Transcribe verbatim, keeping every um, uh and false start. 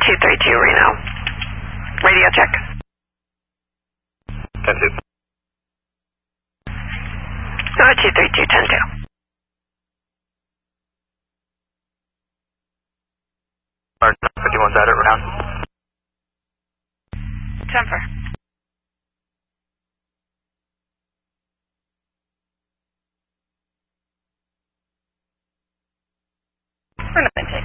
two three two Reno. Radio check. ten two. No, two three two, ten two. fifty-one Saturday, round. Temper. We're not